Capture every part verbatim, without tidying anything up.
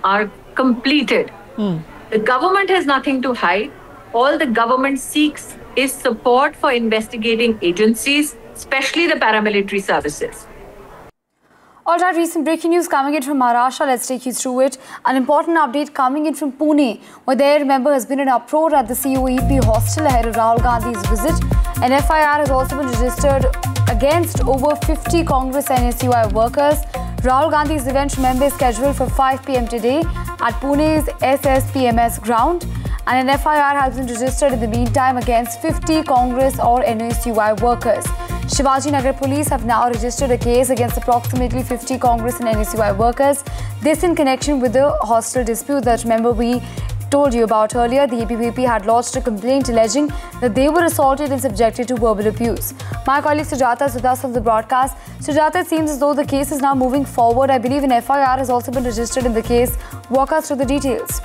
are completed. Hmm. The government has nothing to hide. All the government seeks is support for investigating agencies, especially the paramilitary services. All right, recent breaking news coming in from Maharashtra. Let's take you through it. An important update coming in from Pune, where there, remember, has been an uproar at the C O E P hostel ahead of Rahul Gandhi's visit. An F I R has also been registered against over fifty Congress and N S U I workers. Rahul Gandhi's event, remember, is scheduled for five p m today at Pune's S S P M S ground. And an F I R has been registered in the meantime against fifty Congress or N S U I workers. Shivaji Nagar police have now registered a case against approximately fifty Congress and N S U I workers. This in connection with the hostel dispute that, remember, we told you about earlier. The A B V P had lodged a complaint alleging that they were assaulted and subjected to verbal abuse. My colleague Sujata is with us on the broadcast. Sujata, it seems as though the case is now moving forward. I believe an F I R has also been registered in the case. Walk us through the details.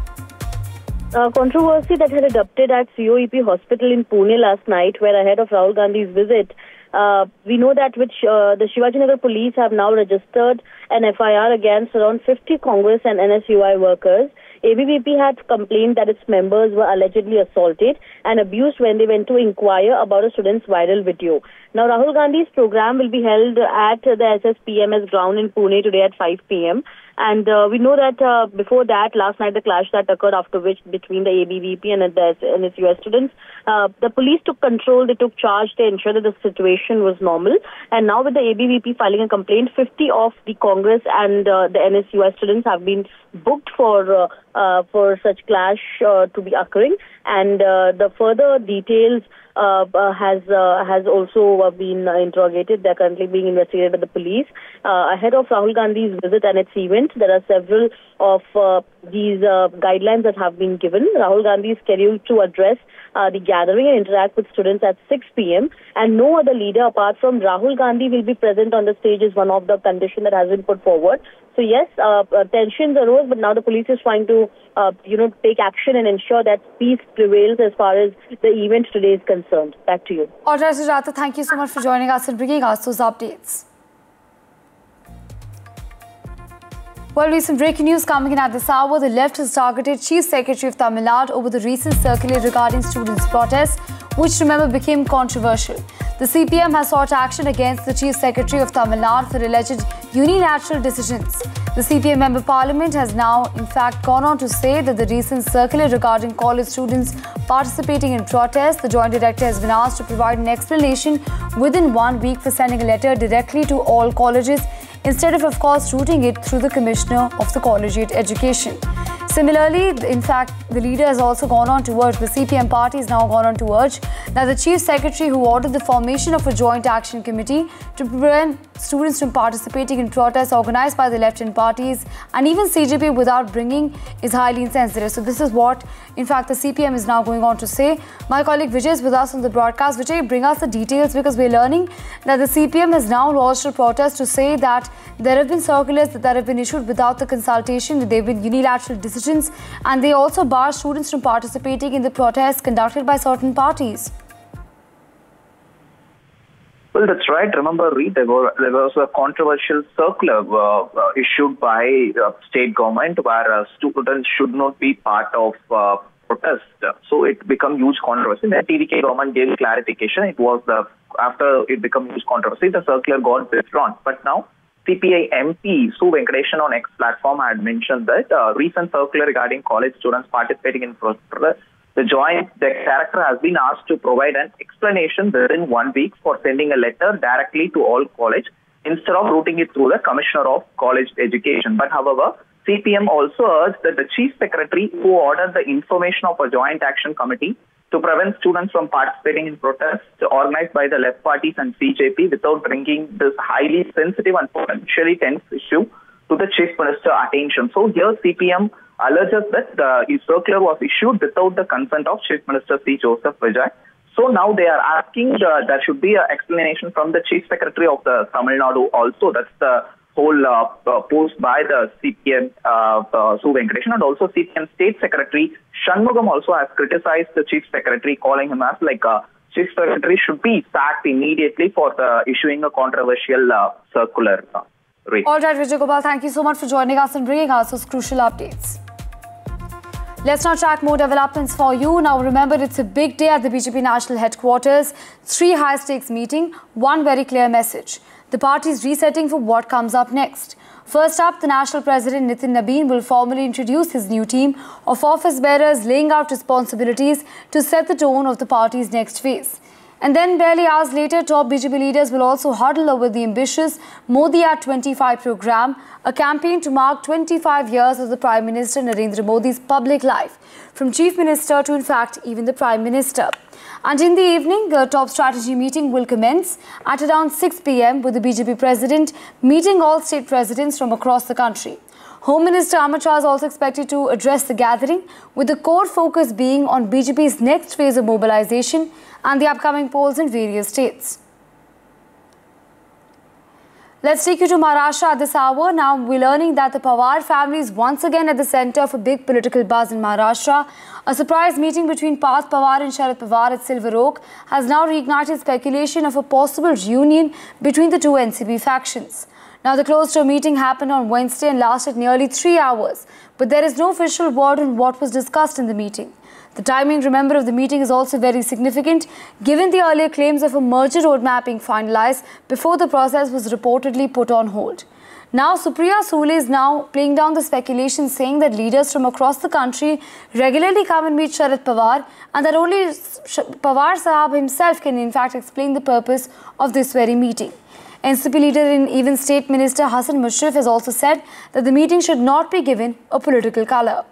Uh, controversy that had erupted at C O E P hospital in Pune last night, where ahead of Rahul Gandhi's visit, uh, we know that which uh, the Shivajinagar police have now registered an F I R against around fifty Congress and N S U I workers. A B V P had complained that its members were allegedly assaulted and abused when they went to inquire about a student's viral video. Now, Rahul Gandhi's program will be held at the S S P M S ground in Pune today at five p m And uh, we know that uh, before that, last night, the clash that occurred after which between the A B V P and the N S U I students, uh, the police took control, they took charge, they ensured that the situation was normal. And now with the A B V P filing a complaint, fifty of the Congress and uh, the N S U I students have been booked for uh, uh, for such clash uh, to be occurring. And uh, the further details Uh, uh, has uh, has also uh, been uh, interrogated. They're currently being investigated by the police. Uh, ahead of Rahul Gandhi's visit and its event, there are several of uh, these uh, guidelines that have been given. Rahul Gandhi is scheduled to address uh, the gathering and interact with students at six p m and no other leader apart from Rahul Gandhi will be present on the stage is one of the conditions that has been put forward. So yes, uh, uh, tensions arose, but now the police is trying to, uh, you know, take action and ensure that peace prevails as far as the event today is concerned. Back to you. All right, Sujata, thank you so much for joining us and bringing us those updates. Well, recent breaking news coming in at this hour. The left has targeted Chief Secretary of Tamil Nadu over the recent circular regarding students' protests, which, remember, became controversial. The C P M has sought action against the Chief Secretary of Tamil Nadu for alleged unilateral decisions. The C P M Member Parliament has now, in fact, gone on to say that the recent circular regarding college students participating in protests, the Joint Director has been asked to provide an explanation within one week for sending a letter directly to all colleges, instead of, of course, routing it through the Commissioner of the Collegiate Education. Similarly, in fact, the leader has also gone on to urge, the C P M party has now gone on to urge that the Chief Secretary who ordered the formation of a joint action committee to prevent students from participating in protests organised by the left-wing parties and even C J P without bringing is highly insensitive. So this is what, in fact, the C P M is now going on to say. My colleague Vijay is with us on the broadcast. Vijay, bring us the details, because we're learning that the C P M has now lodged a protest to say that there have been circulars that have been issued without the consultation, that there have been unilateral decisions, and they also bar students from participating in the protests conducted by certain parties. Well, that's right. Remember, Reed, there, were, there was a controversial circular uh, uh, issued by uh, state government where uh, students should not be part of uh, protest. So it became huge controversy. The T V K government gave clarification. It was the after it became huge controversy, the circular got withdrawn. But now, C P I M P Su Venkatesan on X platform had mentioned that uh, recent circular regarding college students participating in protest, the joint director has been asked to provide an explanation within one week for sending a letter directly to all college instead of routing it through the Commissioner of College Education. But however, C P M also urged that the Chief Secretary who ordered the information of a joint action committee to prevent students from participating in protests organized by the left parties and C J P without bringing this highly sensitive and potentially tense issue to the Chief Minister's attention. So here C P M alleges that the circular was issued without the consent of Chief Minister C. Joseph Vijay. So now they are asking uh, there should be an explanation from the Chief Secretary of the Tamil Nadu also. That's the whole uh, uh, post by the C P M uh, uh, Su Venkatesan, and also C P M State Secretary Shanmugam also has criticized the Chief Secretary, calling him as like a Chief Secretary should be sacked immediately for the issuing a controversial uh, circular. Read. All right, Vijay Gopal, thank you so much for joining us and bringing us those crucial updates. Let's now track more developments for you. Now remember, it's a big day at the B J P national headquarters. Three high-stakes meeting, one very clear message. The party is resetting for what comes up next. First up, the national president Nitin Nabin will formally introduce his new team of office bearers, laying out responsibilities to set the tone of the party's next phase. And then barely hours later, top B J P leaders will also huddle over the ambitious Modi at twenty-five program, a campaign to mark twenty-five years of the Prime Minister Narendra Modi's public life, from Chief Minister to, in fact, even the Prime Minister. And in the evening, the top strategy meeting will commence at around six p m with the B J P president meeting all state presidents from across the country. Home Minister Amit Shah is also expected to address the gathering, with the core focus being on B J P's next phase of mobilization and the upcoming polls in various states. Let's take you to Maharashtra at this hour. Now we're learning that the Pawar family is once again at the center of a big political buzz in Maharashtra. A surprise meeting between Parth Pawar and Sharad Pawar at Silver Oak has now reignited speculation of a possible reunion between the two N C P factions. Now, the closed-door meeting happened on Wednesday and lasted nearly three hours, but there is no official word on what was discussed in the meeting. The timing, remember, of the meeting is also very significant, given the earlier claims of a merger roadmap being finalized before the process was reportedly put on hold. Now, Supriya Sule is now playing down the speculation, saying that leaders from across the country regularly come and meet Sharad Pawar, and that only Pawar Sahab himself can in fact explain the purpose of this very meeting. N C P leader and even State Minister Hasan Mushrif has also said that the meeting should not be given a political color.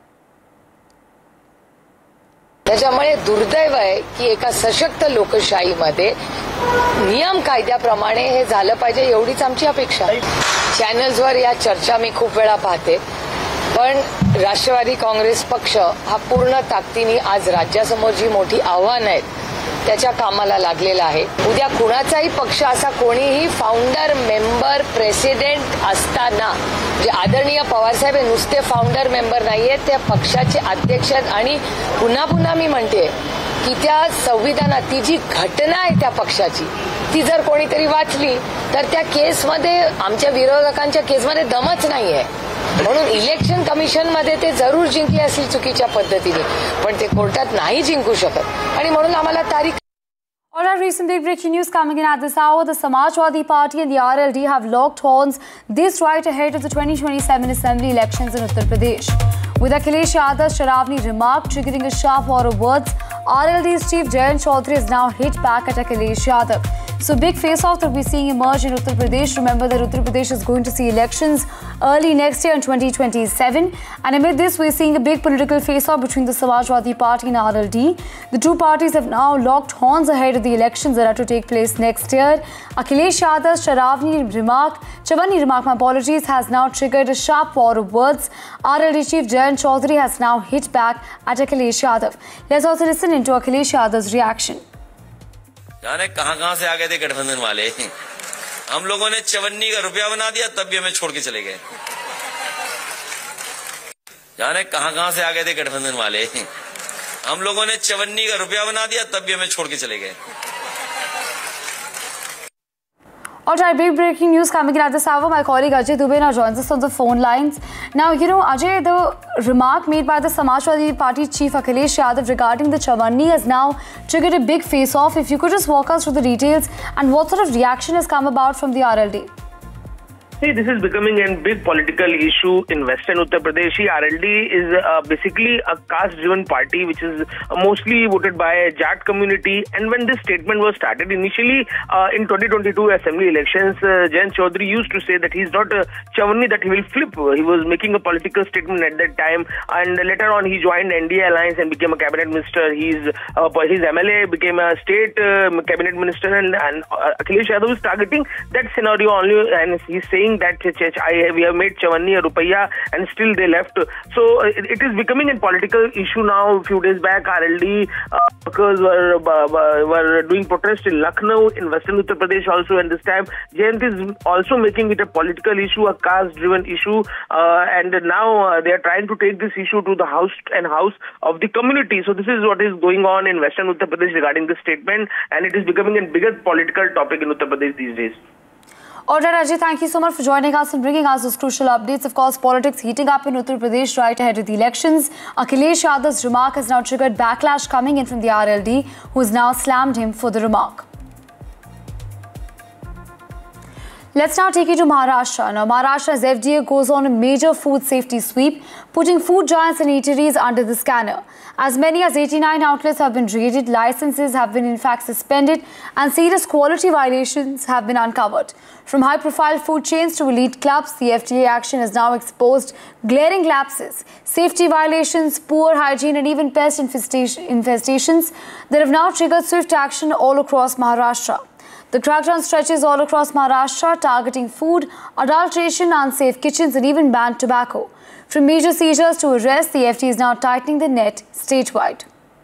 त्याच्यामुळे दुर्दैव आहे की एका सशक्त लोकशाहीमध्ये नियम कायद्याप्रमाणे हे झालं पाहिजे एवढीच आमची अपेक्षा. चॅनल्सवर या चर्चा मी खूप वेळा पाहते, पण राष्ट्रवादी काँग्रेस पक्ष हा पूर्ण ताकदीने आज राज्यासमोर जी मोठी आव्हानं आहेत त्याच्या कामाला लागलेला आहे. उद्या कुणाचाही पक्ष असा कोणीही फाउंडर मेंबर प्रेसिडेंट असताना जे आदरणीय पवारसाहेब हे नुसते फाउंडर मेंबर नाहीयेत, त्या पक्षाचे अध्यक्ष आहेत. आणि पुन्हा पुन्हा मी म्हणते की त्या संविधानात ती जी घटना आहे त्या पक्षाची ती जर कोणीतरी वाचली तर त्या केसमध्ये आमच्या विरोधकांच्या केसमध्ये दमच नाहीये. म्हणून इलेक्शन कमिशन मध्ये ते जरूर जिंकले असतील चुकीच्या पद्धतीने, पण ते कोर्टात नाही जिंकू शकत आणि म्हणून आम्हाला तारीख. All right, recent big breaking news coming in at this hour. The Samajwadi Party and the R L D have locked horns this right ahead of the twenty twenty-seven Assembly elections in Uttar Pradesh. With Akhilesh Yadav's Sharavani remark triggering a sharp war of words, R L D's chief Jayant Chaudhary has now hit back at Akhilesh Yadav. So big face-off that we're seeing emerge in Uttar Pradesh. Remember that Uttar Pradesh is going to see elections early next year in twenty twenty-seven. And amid this, we're seeing a big political face-off between the Samajwadi Party and R L D. The two parties have now locked horns ahead of the elections that are to take place next year. Akhilesh Yadav's Sharavani remark, Chavani remark, my apologies, has now triggered a sharp war of words. R L D chief Jayant Chaudhary has now hit back at Akhilesh Yadav. Let's also listen into Akhilesh Yadav's reaction. जाने कहां कहां से आ गए थे गठबंधन वाले. हम लोगों ने चवन्नी का रुपया बना दिया तब भी हमें छोड़ के चले गए. जाने कहां कहां से आ गए थे गठबंधन वाले. हम लोगों ने चवन्नी का रुपया बना दिया तब भी हमें छोड़ के चले गए. All right, big breaking news coming in at this hour. My colleague Ajay Dubey now joins us on the phone lines. Now, you know, Ajay, the remark made by the Samajwadi Party chief Akhilesh Yadav regarding the Chawanni has now triggered a big face-off. If you could just walk us through the details and what sort of reaction has come about from the R L D. See, this is becoming a big political issue in Western Uttar Pradesh. R L D is uh, basically a caste-driven party which is uh, mostly voted by a Jat community. And when this statement was started initially uh, in twenty twenty-two Assembly elections, uh, Jayant Chaudhary used to say that he's not a Chawanni, that he will flip. He was making a political statement at that time. And later on, he joined N D A alliance and became a cabinet minister. He's uh, his M L A became a state uh, cabinet minister. And, and uh, Akhilesh Yadav is targeting that scenario only, and he's saying that I, we have made Chawanni a rupaya and still they left. So it, it is becoming a political issue now. A few days back, R L D uh, workers were, uh, were doing protest in Lucknow, in Western Uttar Pradesh also, and this time Jayant is also making it a political issue, a caste-driven issue, uh, and now uh, they are trying to take this issue to the house and house of the community. So this is what is going on in Western Uttar Pradesh regarding this statement, and it is becoming a bigger political topic in Uttar Pradesh these days. All right, Ajay, thank you so much for joining us and bringing us those crucial updates. Of course, politics heating up in Uttar Pradesh right ahead of the elections. Akhilesh Yadav's remark has now triggered backlash coming in from the R L D, who has now slammed him for the remark. Let's now take you to Maharashtra. Now, Maharashtra's F D A goes on a major food safety sweep, putting food giants and eateries under the scanner. As many as eighty-nine outlets have been raided, licenses have been in fact suspended, and serious quality violations have been uncovered. From high-profile food chains to elite clubs, the F D A action has now exposed glaring lapses, safety violations, poor hygiene, and even pest infestations that have now triggered swift action all across Maharashtra. The crackdown stretches all across Maharashtra, targeting food, adulteration, unsafe kitchens, and even banned tobacco. From major seizures to arrests, the F D A is now tightening the net statewide.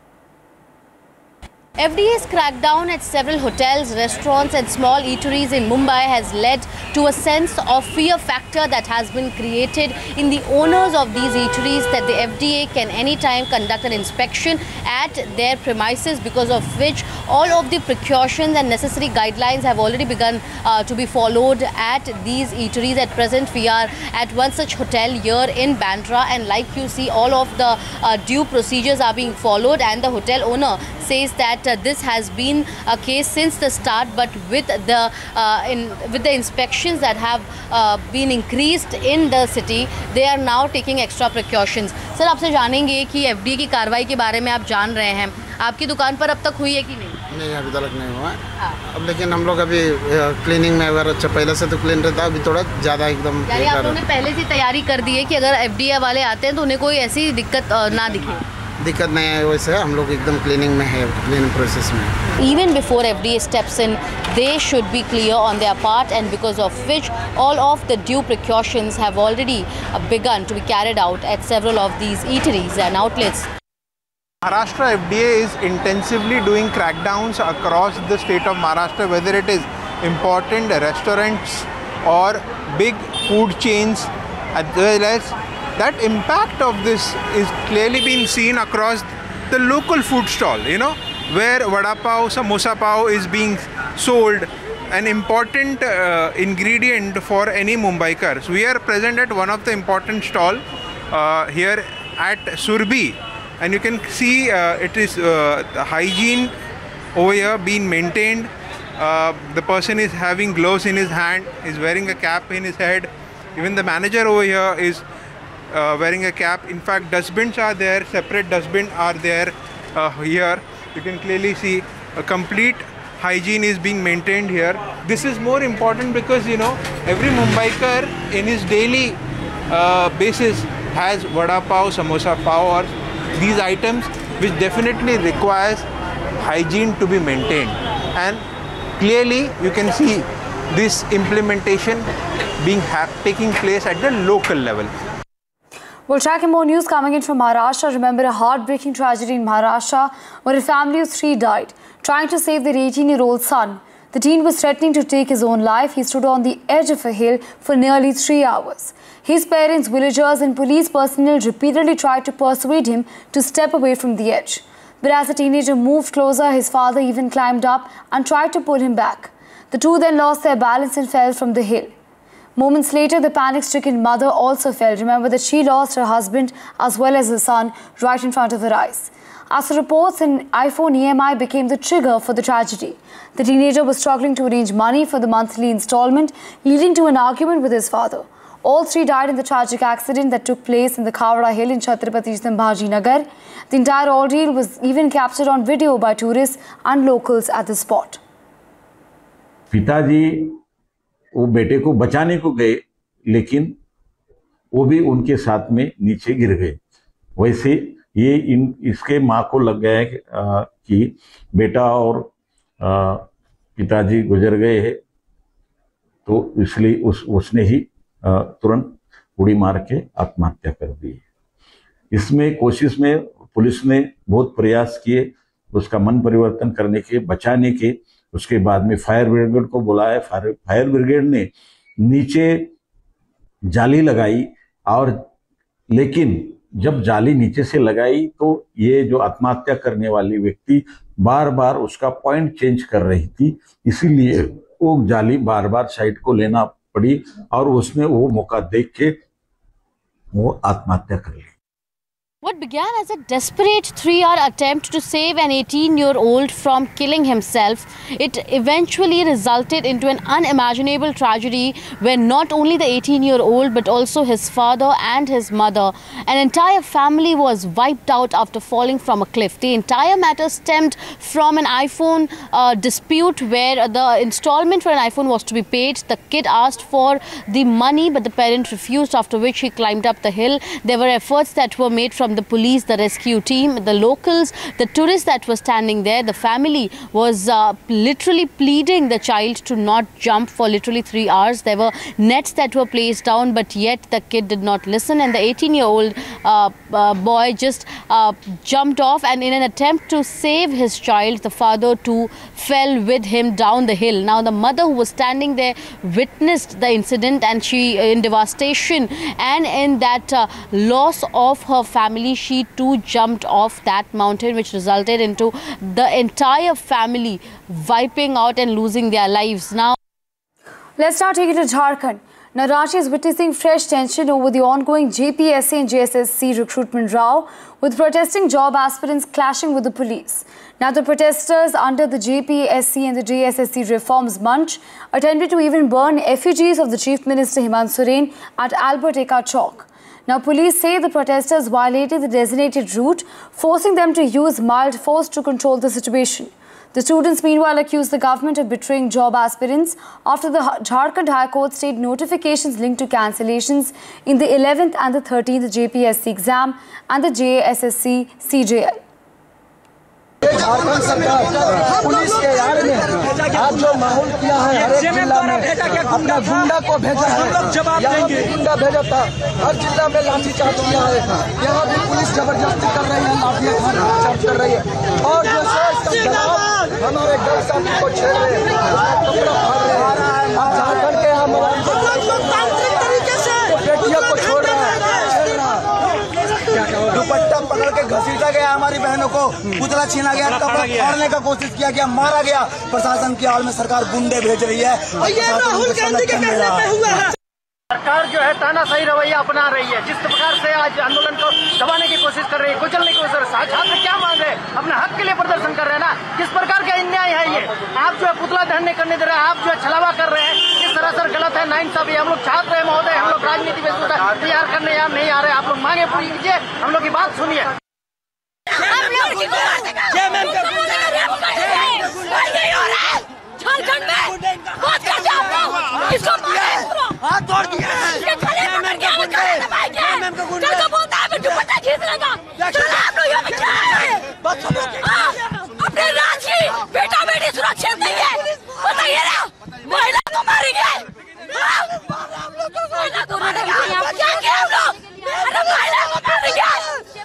F D A's crackdown at several hotels, restaurants and small eateries in Mumbai has led to a sense of fear factor that has been created in the owners of these eateries, that the F D A can anytime conduct an inspection at their premises, because of which all of the precautions and necessary guidelines have already begun uh, to be followed at these eateries. At present, we are at one such hotel here in Bandra, and like you see, all of the uh, due procedures are being followed, and the hotel owner says that uh, this has been a case since the start, but with the uh, in with the inspections that have uh, been increased in the city, they are now taking extra precautions. Sir, आपसे जानेंगे कि F D A की कार्रवाई के बारे में आप जान रहे हैं, आपकी दुकान पर अब तक हुई है कि नहीं? नहीं, अभी तक नहीं हुआ है। अब लेकिन हम लोग अभी क्लीनिंग में अगर अच्छा पहले से तो क्लीन रहता है, अभी थोड़ा ज़्यादा एकदम। यानी आप लोगों ने पहले से तैयारी कर दी है कि अगर F D A वाले आते हैं तो उन्हें कोई ऐसी दिक्कत ना दिखे? दिक्कत नहीं है, वैसे हम लोग एकदम क्लीनिंग में है, क्लीनिंग प्रोसेस में। Even before F D A steps in, they should be clear on their part, and because of which all of the due precautions have already begun to be carried out at several of these eateries and outlets. Maharashtra F D A is intensively doing crackdowns across the state of Maharashtra, whether it is important restaurants or big food chains, as well as that impact of this is clearly being seen across the local food stall, you know, where vada pav, samosa pav is being sold, an important uh, ingredient for any Mumbaikar. So we are present at one of the important stall uh, here at Surbhi, and you can see uh, it is uh, the hygiene over here being maintained. Uh, the person is having gloves in his hand, is wearing a cap in his head. Even the manager over here is Uh, wearing a cap. In fact, dustbins are there, separate dustbins are there uh, here. You can clearly see a complete hygiene is being maintained here. This is more important because, you know, every Mumbaikar in his daily uh, basis has vada pav, samosa pav, or these items which definitely requires hygiene to be maintained. And clearly you can see this implementation being taking place at the local level. We'll track more news coming in from Maharashtra. Remember a heartbreaking tragedy in Maharashtra where a family of three died trying to save their eighteen-year-old son. The teen was threatening to take his own life. He stood on the edge of a hill for nearly three hours. His parents, villagers and police personnel repeatedly tried to persuade him to step away from the edge. But as the teenager moved closer, his father even climbed up and tried to pull him back. The two then lost their balance and fell from the hill. Moments later, the panic-stricken mother also fell. Remember that she lost her husband as well as her son right in front of her eyes. As for reports, an iPhone E M I became the trigger for the tragedy. The teenager was struggling to arrange money for the monthly installment, leading to an argument with his father. All three died in the tragic accident that took place in the Khavda Hill in Chhatrapati Sambhaji Nagar. The entire ordeal was even captured on video by tourists and locals at the spot. पिताजी वो बेटे को बचाने को गए, लेकिन वो भी उनके साथ में नीचे गिर गए। वैसे ये इन इसके माँ को लग गया है कि बेटा और पिताजी गुजर गए हैं, तो इसलिए उस उसने ही तुरंत उड़ी मार के आत्महत्या कर दी। इसमें कोशिश में पुलिस ने बहुत प्रयास किए उसका मन परिवर्तन करने के, बचाने के। उसके बाद में फायर ब्रिगेड को बुलाया। फायर फायर ब्रिगेड ने नीचे जाली लगाई, और लेकिन जब जाली नीचे से लगाई तो ये जो आत्महत्या करने वाली व्यक्ति बार बार उसका पॉइंट चेंज कर रही थी, इसीलिए वो जाली बार बार साइड को लेना पड़ी और उसने वो मौका देख के वो आत्महत्या कर ली। What began as a desperate three-hour attempt to save an eighteen-year-old from killing himself, it eventually resulted into an unimaginable tragedy where not only the eighteen-year-old but also his father and his mother, an entire family was wiped out after falling from a cliff. The entire matter stemmed from an iPhone uh, dispute where the installment for an iPhone was to be paid. The kid asked for the money but the parent refused, after which he climbed up the hill. There were efforts that were made from the police, the rescue team, the locals, the tourists that were standing there. The family was uh, literally pleading the child to not jump for literally three hours. There were nets that were placed down, but yet the kid did not listen, and the eighteen-year-old uh, uh, boy just uh, jumped off, and in an attempt to save his child, the father too fell with him down the hill. Now the mother, who was standing there, witnessed the incident, and she, in devastation and in that uh, loss of her family, she too jumped off that mountain, which resulted into the entire family wiping out and losing their lives. Now, let's start taking to Jharkhand. Now, Ranchi is witnessing fresh tension over the ongoing J P S C and J S S C recruitment row, with protesting job aspirants clashing with the police. Now, the protesters under the J P S C and the J S S C reforms munch attempted to even burn effigies of the Chief Minister Hemant Soren at Albert Ekka Chowk. Now, police say the protesters violated the designated route, forcing them to use mild force to control the situation. The students meanwhile accused the government of betraying job aspirants after the Jharkhand High Court stayed notifications linked to cancellations in the eleventh and the thirteenth J P S C exam and the J S S C C J L. Jharkhand सरकार police के यार में आज जो माहौल किया है, हर एक जिला में अपना गुंडा को भेजा है। यहाँ भी गुंडा भेजा था, हर जिला में लाठीचार्ज किया है। यहाँ भी पुलिस जबरदस्ती कर रही है, लाठीचार्ज कर रही है, और जो हमारे गौ साथी को छेड़ रहे हैं, कपड़ा फाड़ रहे हैं। झारखंड के हम लोकतांत्रिक तरीके से बेटियों को छोड़ रहा है, दुपट्टा पकड़ के घसीटा गया, हमारी बहनों को पुतला छीना गया, कपड़ा फाड़ने का कोशिश किया गया, मारा गया। प्रशासन की आड़ में सरकार गुंडे भेज रही है। राहुल गांधी के कहने पे हुआ है। सरकार जो है तानाशाही रवैया अपना रही है, जिस प्रकार से आज आंदोलन को दबाने की कोशिश कर रही है, कुचलने की कोशिश कर रही है। छात्र क्या मांग रहे हैं? अपने हक के लिए प्रदर्शन कर रहे हैं ना। किस प्रकार का अन्याय है ये? आप जो है पुतला दहन नहीं करने दे रहे हैं, आप जो है छलावा कर रहे हैं, ये सरासर गलत है, नाइंसाफी। हम लोग छात्र है महोदय, हम लोग राजनीति में तैयार करने यहाँ नहीं आ रहे। आप लोग मांगे पूरी कीजिए, हम लोग की बात सुनिए। झारखंड में बहुत कैसे आप लोग इसको मारे, हाथ तोड़ दिए हैं, ये खड़े पकड़ के हाथ खड़े दबाए के चल को बोलता है बिट्टू पट्टा खींच लेगा। चलो आप लोग ये में क्या है? अपने राज्य की बेटा बेटी सुरक्षित नहीं है, बताइए ना। महिला को मारी गए, महिला को मारे गए, क्या किया हम लोग? अरे महिला को मारी गए,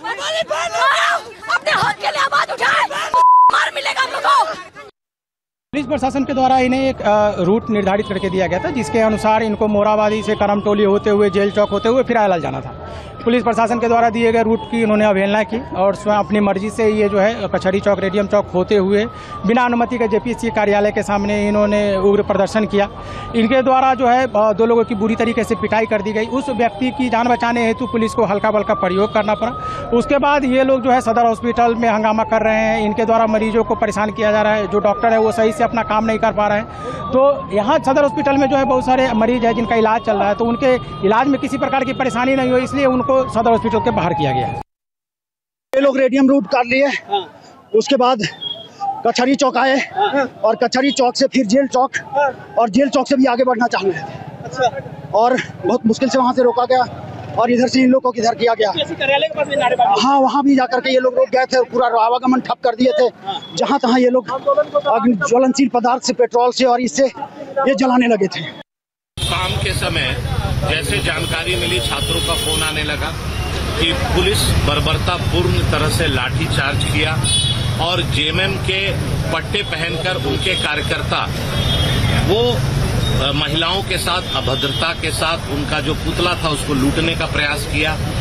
अपने हक के लिए आवाज उठाए, मार मिलेगा हम लोग को। पुलिस प्रशासन के द्वारा इन्हें एक रूट निर्धारित करके दिया गया था, जिसके अनुसार इनको मोराबादी से करमटोली होते हुए जेल चौक होते हुए फिर आयलाल जाना था। पुलिस प्रशासन के द्वारा दिए गए रूट की इन्होंने अवहेलना की और स्वयं अपनी मर्जी से ये जो है कचहरी चौक, रेडियम चौक होते हुए बिना अनुमति के जेपीएससी कार्यालय के सामने इन्होंने उग्र प्रदर्शन किया। इनके द्वारा जो है दो लोगों की बुरी तरीके से पिटाई कर दी गई। उस व्यक्ति की जान बचाने हेतु पुलिस को हल्का बल का प्रयोग करना पड़ा। उसके बाद ये लोग जो है सदर हॉस्पिटल में हंगामा कर रहे हैं। इनके द्वारा मरीजों को परेशान किया जा रहा है। जो डॉक्टर है वो सही से अपना काम नहीं कर पा रहे हैं। तो यहाँ सदर हॉस्पिटल में जो है बहुत सारे मरीज है जिनका इलाज चल रहा है, तो उनके इलाज में किसी प्रकार की परेशानी नहीं हो, इसलिए उनको सदर हॉस्पिटल के बाहर किया गया है। ये लोग रेडियम रूट काट लिए, उसके बाद कचहरी चौक आए और कचहरी चौक से फिर जेल चौक और जेल चौक से भी आगे बढ़ना चाह रहे थे। अच्छा। और बहुत मुश्किल से वहाँ से रोका गया और इधर से इन लोगों को किधर किया गया। कार्यालय के पास भी नारेबाजी। हाँ, वहाँ भी जाकर के ये लोग रोक गए थे, पूरा आवागमन ठप कर दिए थे। जहाँ तहाँ ये लोग ज्वलनशील पदार्थ से, पेट्रोल से और इससे ये जलाने लगे थे। शाम के समय जैसे जानकारी मिली, छात्रों का फोन आने लगा कि पुलिस बर्बरता पूर्ण तरह से लाठी चार्ज किया और जेएमएम के पट्टे पहनकर उनके कार्यकर्ता वो महिलाओं के साथ अभद्रता के साथ उनका जो पुतला था उसको लूटने का प्रयास किया।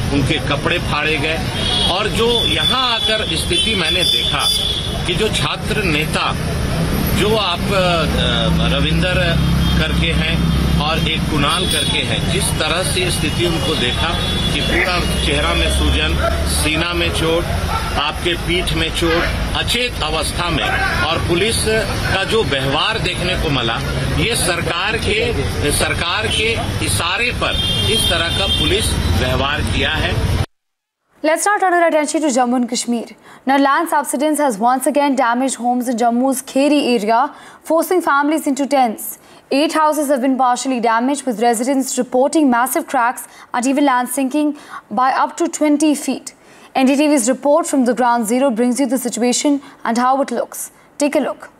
उनके कपड़े फाड़े गए। और जो यहाँ आकर स्थिति मैंने देखा कि जो छात्र नेता जो आप रविंदर करके हैं और एक कुणाल करके हैं, जिस तरह से स्थिति उनको देखा कि पूरा चेहरा में सूजन, सीना में चोट, आपके पीठ में चोट, अचेत अवस्था में, और पुलिस का जो व्यवहार देखने को मिला, ये सरकार के सरकार के इशारे पर इस तरह का पुलिस व्यवहार किया है। Let's now turn our attention to Jammu and Kashmir. Now, land subsidence has once again damaged homes in Jammu's Kheri area, forcing families into tents. Eight houses have been partially damaged, with residents reporting massive cracks and even land sinking by up to twenty feet. N D T V's report from the ground zero brings you the situation and how it looks. Take a look.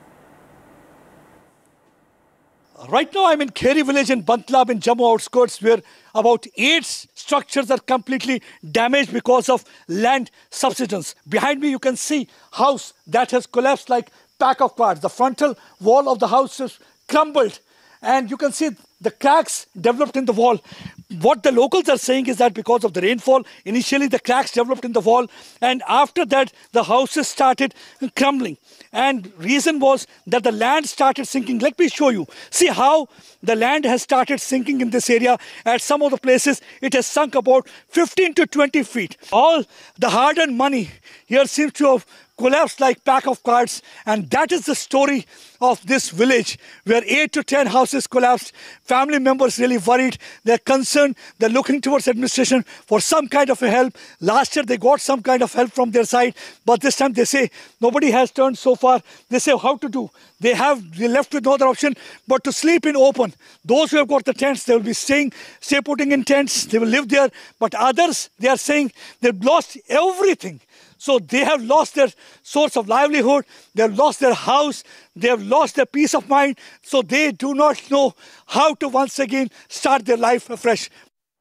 Right now, I'm in Kheri village in Bantlab in Jammu outskirts, where about eight structures are completely damaged because of land subsidence. Behind me, you can see house that has collapsed like pack of cards. The frontal wall of the house is crumbled, and you can see the cracks developed in the wall. What the locals are saying is that because of the rainfall, initially the cracks developed in the wall, and after that the houses started crumbling. And reason was that the land started sinking. Let me show you. See how the land has started sinking in this area. At some of the places, it has sunk about fifteen to twenty feet. All the hard-earned money here seems to have collapsed like pack of cards, and that is the story of this village, where eight to ten houses collapsed. Family members really worried. They're concerned. They're looking towards administration for some kind of a help. Last year they got some kind of help from their side, but this time they say nobody has turned so far. They say how to do. They have they left with no other option but to sleep in open. Those who have got the tents, they will be staying, stay putting in tents. They will live there. But others, they are saying they've lost everything. So they have lost their source of livelihood, they have lost their house, they have lost their peace of mind, so they do not know how to once again start their life afresh.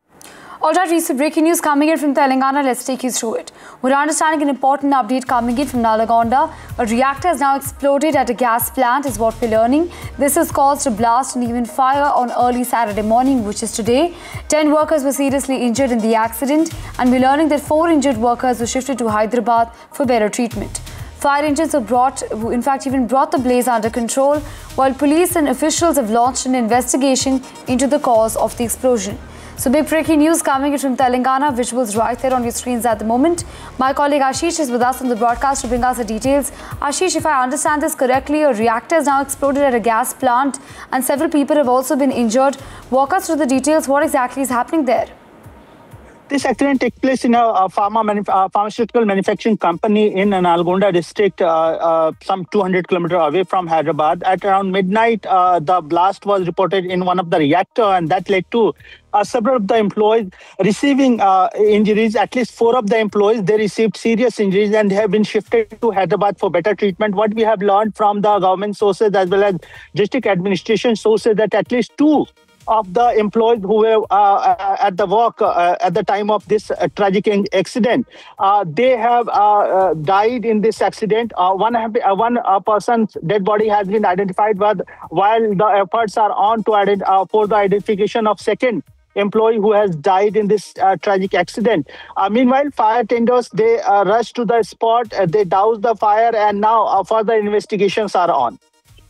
All right, recent breaking news coming in from Telangana. Let's take you through it. We're understanding an important update coming in from Nalagonda. A reactor has now exploded at a gas plant is what we're learning. This has caused a blast and even fire on early Saturday morning, which is today. Ten workers were seriously injured in the accident, and we're learning that four injured workers were shifted to Hyderabad for better treatment. Fire engines were brought, in fact, even brought the blaze under control, while police and officials have launched an investigation into the cause of the explosion. So big breaking news coming in from Telangana, visuals right there on your screens at the moment. My colleague Ashish is with us on the broadcast to bring us the details. Ashish, if I understand this correctly, a reactor has now exploded at a gas plant and several people have also been injured. Walk us through the details. What exactly is happening there? This accident took place in a, a pharma manuf uh, pharmaceutical manufacturing company in Nalgonda district, uh, uh, some two hundred kilometers away from Hyderabad. At around midnight, uh, the blast was reported in one of the reactor, and that led to uh, several of the employees receiving uh, injuries. At least four of the employees, they received serious injuries and have been shifted to Hyderabad for better treatment. What we have learned from the government sources as well as district administration sources that at least two of the employees who were uh, at the work uh, at the time of this uh, tragic accident, uh, they have uh, uh, died in this accident. Uh, one uh, one uh, person's dead body has been identified, but while the efforts are on to ident uh, for the identification of second employee who has died in this uh, tragic accident. Uh, meanwhile, fire tenders, they uh, rushed to the spot, uh, they doused the fire, and now uh, further investigations are on.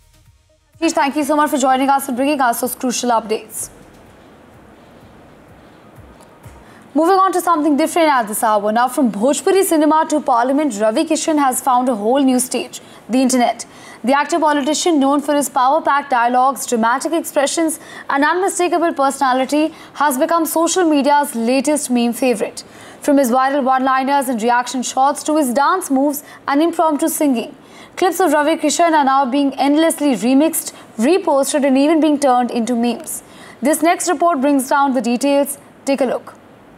Thank you so much for joining us and bringing us those crucial updates. Moving on to something different at this hour. Now, from Bhojpuri cinema to Parliament, Ravi Kishan has found a whole new stage, the internet. The actor-politician, known for his power-packed dialogues, dramatic expressions and unmistakable personality, has become social media's latest meme favorite. From his viral one-liners and reaction shots to his dance moves and impromptu singing, clips of Ravi Kishan are now being endlessly remixed, reposted and even being turned into memes. This next report brings down the details. Take a look.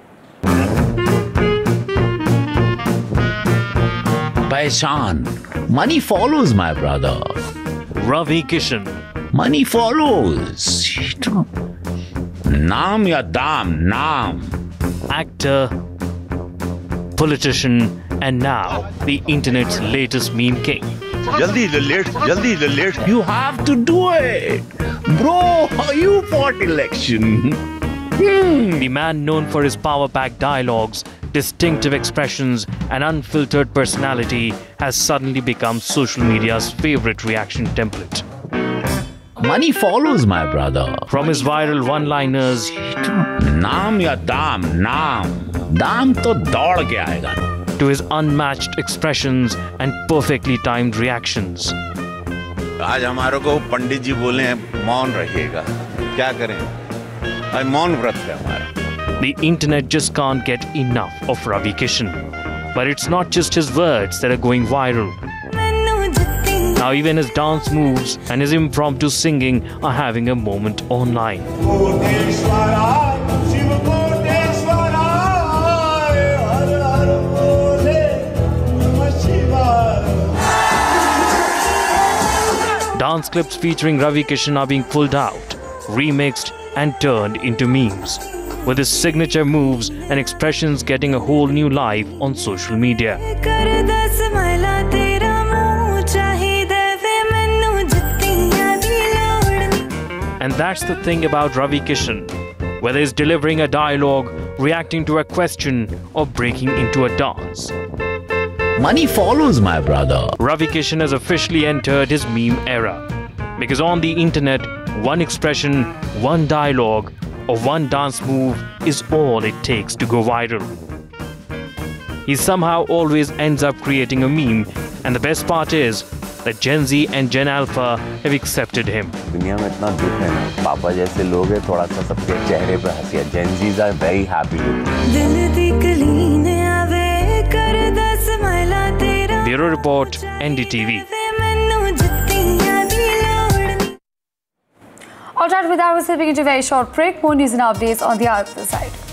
Pehchan. Money follows, my brother. Ravi Kishan. Money follows. Naam ya dam, naam. Actor, politician, and now the internet's latest meme king. Jaldi relate, jaldi relate. You have to do it. Bro, you fought election. The man known for his power-packed dialogues, distinctive expressions and unfiltered personality has suddenly become social media's favorite reaction template. Money follows, my brother. From his viral one-liners, नाम या दाम, नाम, दाम तो दौड़ के आएगा, to his unmatched expressions and perfectly timed reactions. आज हमारे को पंडित जी बोले हैं मौन रहिएगा, क्या करें? आज मौन व्रत है हमारा. The internet just can't get enough of Ravi Kishan. But it's not just his words that are going viral. Now even his dance moves and his impromptu singing are having a moment online. Dance clips featuring Ravi Kishan are being pulled out, remixed and turned into memes, with his signature moves and expressions getting a whole new life on social media. And that's the thing about Ravi Kishan. Whether he's delivering a dialogue, reacting to a question, or breaking into a dance. Money follows, my brother. Ravi Kishan has officially entered his meme era. Because on the internet, one expression, one dialogue, or one dance move is all it takes to go viral. He somehow always ends up creating a meme, and the best part is that Gen Z and Gen Alpha have accepted him. दुनिया में इतना दुख है ना, पापा जैसे लोग हैं, थोड़ा सा सबके चेहरे पे हंसी है. Gen Zs are very happy. Bureau Report, N D T V. Alright, with that, we're slipping into a very short break. More news and updates on the other side.